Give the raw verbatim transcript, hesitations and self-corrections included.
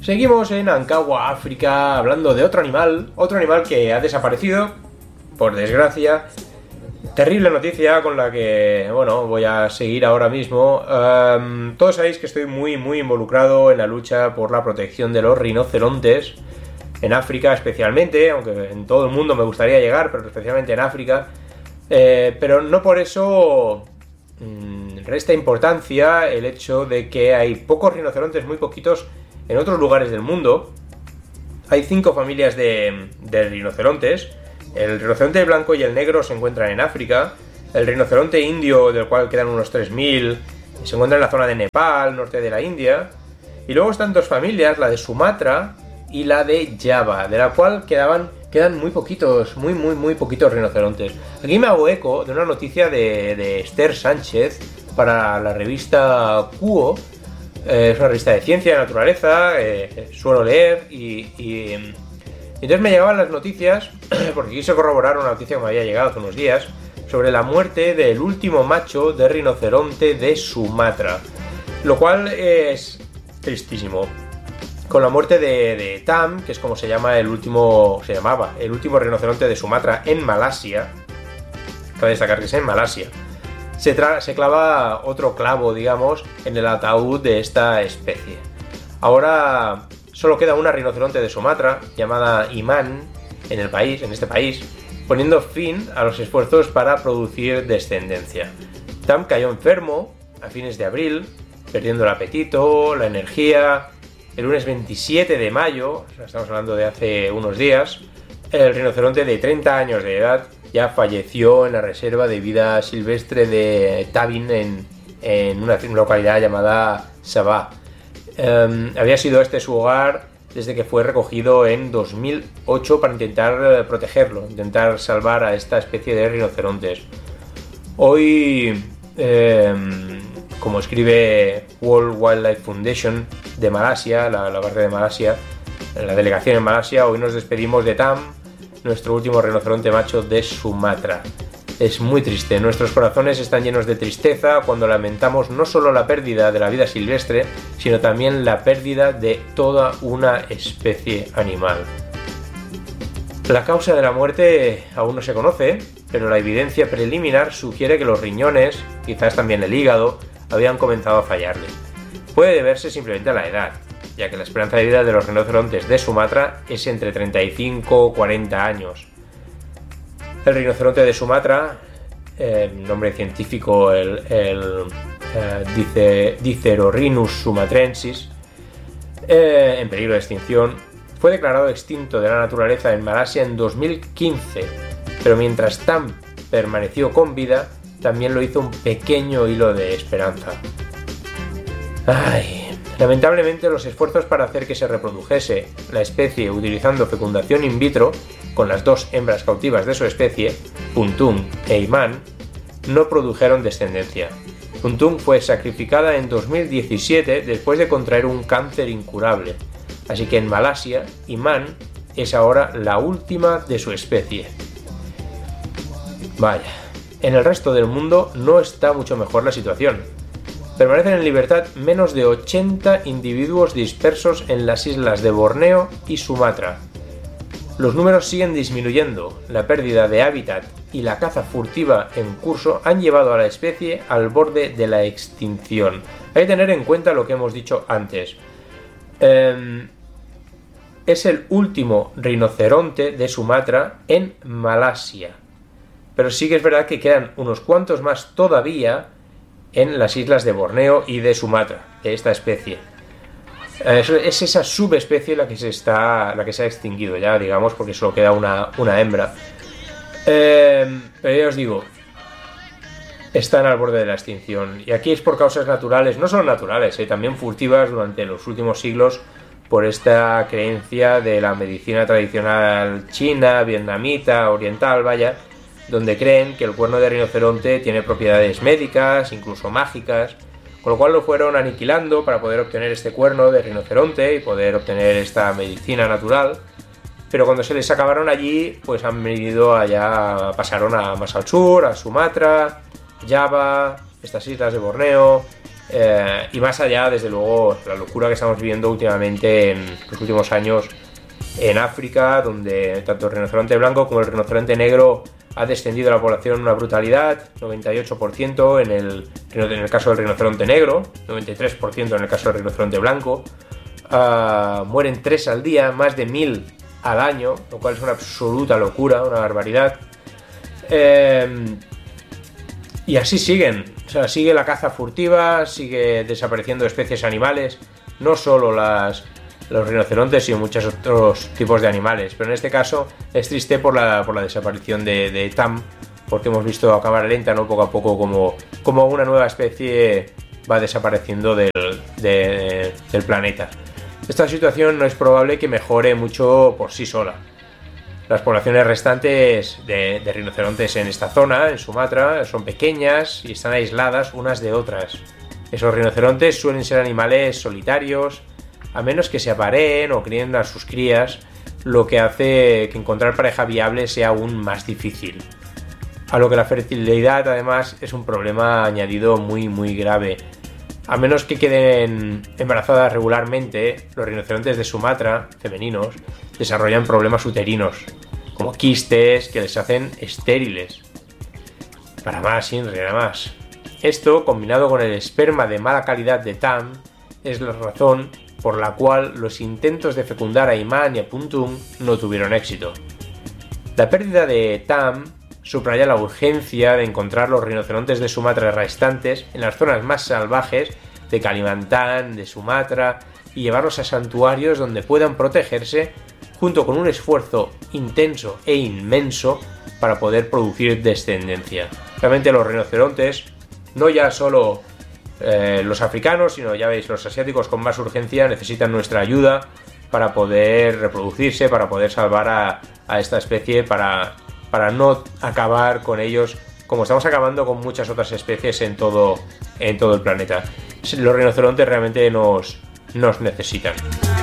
Seguimos en Ankawa, África, hablando de otro animal, otro animal que ha desaparecido, por desgracia. Terrible noticia con la que, bueno, voy a seguir ahora mismo. Um, todos sabéis que estoy muy, muy involucrado en la lucha por la protección de los rinocerontes, en África especialmente, aunque en todo el mundo me gustaría llegar, pero especialmente en África. Eh, pero no por eso mmm, resta importancia el hecho de que hay pocos rinocerontes, muy poquitos, en otros lugares del mundo. Hay cinco familias de, de rinocerontes. El rinoceronte blanco y el negro se encuentran en África. El rinoceronte indio, del cual quedan unos tres mil, se encuentra en la zona de Nepal, norte de la India. Y luego están dos familias, la de Sumatra y la de Java, de la cual quedaban, quedan muy poquitos, muy, muy, muy poquitos rinocerontes. Aquí me hago eco de una noticia de, de Esther Sánchez para la revista Cuo. Eh, es una revista de ciencia, de naturaleza, eh, suelo leer y, y... Entonces me llegaban las noticias, porque quise corroborar una noticia que me había llegado hace unos días, sobre la muerte del último macho de rinoceronte de Sumatra. Lo cual es tristísimo. Con la muerte de, de Tam, que es como se llama el último, se llamaba, el último rinoceronte de Sumatra en Malasia. Cabe destacar que es en Malasia. Se, tra- se clava otro clavo, digamos, en el ataúd de esta especie. Ahora solo queda una rinoceronte de Sumatra, llamada Iman, en el país, en este país, poniendo fin a los esfuerzos para producir descendencia. Tam cayó enfermo a fines de abril, perdiendo el apetito, la energía. El lunes veintisiete de mayo, o sea, estamos hablando de hace unos días, el rinoceronte de treinta años de edad ya falleció en la reserva de vida silvestre de Tabin en, en una localidad llamada Sabah. Um, había sido este su hogar desde que fue recogido en dos mil ocho para intentar protegerlo, intentar salvar a esta especie de rinocerontes. Hoy, eh, como escribe World Wildlife Foundation de Malasia, la, la parte de Malasia, la delegación en Malasia, hoy nos despedimos de Tam, nuestro último rinoceronte macho de Sumatra. Es muy triste, nuestros corazones están llenos de tristeza cuando lamentamos no solo la pérdida de la vida silvestre, sino también la pérdida de toda una especie animal. La causa de la muerte aún no se conoce, pero la evidencia preliminar sugiere que los riñones, quizás también el hígado, habían comenzado a fallarle. Puede deberse simplemente a la edad, ya que la esperanza de vida de los rinocerontes de Sumatra es entre treinta y cinco o cuarenta años. El rinoceronte de Sumatra, eh, nombre científico el, el eh, dice, Dicerorhinus sumatrensis, eh, en peligro de extinción, fue declarado extinto de la naturaleza en Malasia en dos mil quince, pero mientras Tam permaneció con vida, también lo hizo un pequeño hilo de esperanza. Ay... Lamentablemente, los esfuerzos para hacer que se reprodujese la especie utilizando fecundación in vitro con las dos hembras cautivas de su especie, Puntung e Iman, no produjeron descendencia. Puntung fue sacrificada en dos mil diecisiete después de contraer un cáncer incurable, así que en Malasia, Iman es ahora la última de su especie. Vaya, en el resto del mundo no está mucho mejor la situación. Permanecen en libertad menos de ochenta individuos dispersos en las islas de Borneo y Sumatra. Los números siguen disminuyendo, la pérdida de hábitat y la caza furtiva en curso han llevado a la especie al borde de la extinción. Hay que tener en cuenta lo que hemos dicho antes. Eh, es el último rinoceronte de Sumatra en Malasia. Pero sí que es verdad que quedan unos cuantos más todavía en las islas de Borneo y de Sumatra, de esta especie. Es, es esa subespecie la que se está, la que se ha extinguido ya, digamos, porque solo queda una, una hembra. Eh, pero ya os digo, están al borde de la extinción. Y aquí es por causas naturales, no solo naturales, eh, también furtivas durante los últimos siglos, por esta creencia de la medicina tradicional china, vietnamita, oriental, vaya, donde creen que el cuerno de rinoceronte tiene propiedades médicas, incluso mágicas, con lo cual lo fueron aniquilando para poder obtener este cuerno de rinoceronte y poder obtener esta medicina natural. Pero cuando se les acabaron allí, pues han venido allá, pasaron a más al sur, a Sumatra, Java, estas islas de Borneo, Eh, y más allá, desde luego, la locura que estamos viviendo últimamente en los últimos años en África, donde tanto el rinoceronte blanco como el rinoceronte negro ha descendido la población una brutalidad, noventa y ocho por ciento en el, en el caso del rinoceronte negro, noventa y tres por ciento en el caso del rinoceronte blanco. Uh, mueren tres al día, más de mil al año, lo cual es una absoluta locura, una barbaridad. Eh, y así siguen, o sea, sigue la caza furtiva, sigue desapareciendo especies animales, no solo las, los rinocerontes, sino muchos otros tipos de animales, pero en este caso es triste por la, por la desaparición de, de Tam, porque hemos visto a cámara lenta, ¿no? Poco a poco como, como una nueva especie va desapareciendo del, de, del planeta. Esta situación no es probable que mejore mucho por sí sola. Las poblaciones restantes de, de rinocerontes en esta zona, en Sumatra, son pequeñas y están aisladas unas de otras. Esos rinocerontes suelen ser animales solitarios, a menos que se apareen o críen a sus crías, lo que hace que encontrar pareja viable sea aún más difícil. A lo que la fertilidad, además, es un problema añadido muy muy grave. A menos que queden embarazadas regularmente, los rinocerontes de Sumatra, femeninos, desarrollan problemas uterinos, como quistes que les hacen estériles. Para más, sin nada más. Esto, combinado con el esperma de mala calidad de Tam, es la razón por la cual los intentos de fecundar a Iman y a Puntung no tuvieron éxito. La pérdida de Tam subraya la urgencia de encontrar los rinocerontes de Sumatra restantes en las zonas más salvajes de Kalimantan, de Sumatra, y llevarlos a santuarios donde puedan protegerse, junto con un esfuerzo intenso e inmenso para poder producir descendencia. Realmente los rinocerontes, no ya solo eh, los africanos, sino ya veis, los asiáticos con más urgencia necesitan nuestra ayuda para poder reproducirse, para poder salvar a, a esta especie, para... para no acabar con ellos como estamos acabando con muchas otras especies en todo, en todo el planeta. Los rinocerontes realmente nos, nos necesitan.